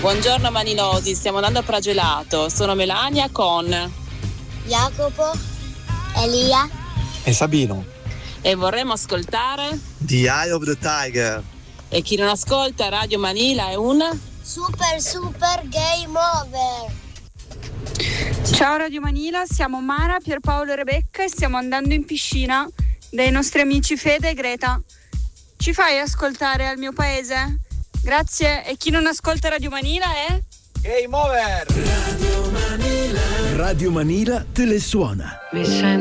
Buongiorno Manilosi, stiamo andando a Pragelato. Sono Melania con Jacopo, Elia e Sabino. E vorremmo ascoltare The Eye of the Tiger. E chi non ascolta Radio Manila è un super game over. Ciao Radio Manila, siamo Mara, Pierpaolo e Rebecca e stiamo andando in piscina dai nostri amici Fede e Greta. Ci fai ascoltare al mio paese? Grazie. E chi non ascolta Radio Manila è Game over. Radio Manila te le suona.